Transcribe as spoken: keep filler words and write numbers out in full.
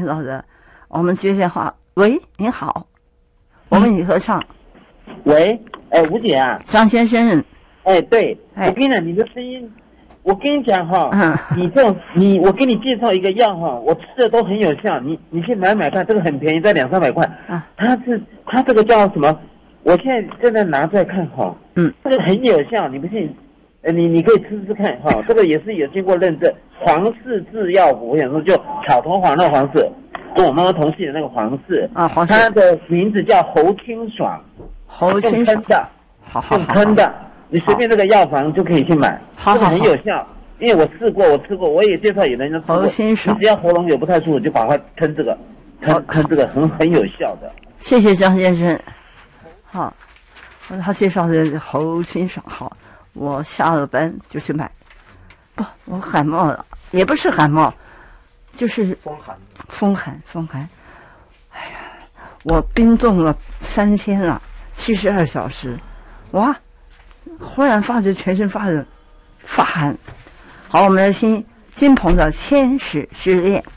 到的，我们接电话。喂，您好，我们与合唱。 喂，哎，吴姐啊， 张先生。 哎，对， 哎、 我跟你讲，你的声音，我跟你讲哈， 嗯， 你这种你，我给你介绍一个药哈，我吃的都很有效，你你去买买看，这个很便宜，才两三百块。 啊， 它是它这个叫什么？我现在正在拿出来看哈， 嗯， 这个很有效，你不信？呃，你你可以吃吃看哈，这个也是有经过认证，黄氏制药股，我想说就草头黄那个黄氏，跟我妈妈同系的那个黄氏啊，黄氏， 它的名字叫侯清爽， 侯清爽的， 好好用喷的，你随便这个药房就可以去买， 好好好， 这个很有效。因为我试过，我吃过，我也介绍有人家吃过。 侯清爽， 你只要喉咙有不太舒服，就赶快喷这个，喷喷这个很很有效的。 谢谢张先生。好，他介绍的侯清爽好。我下了班就去买，不，我感冒了，也不是感冒，就是风寒， 风寒，风寒。哎呀，我冰冻了三天了，七十二小时，哇，忽然发觉全身发热，发寒。好，我们来听金鹏的《天使之恋》。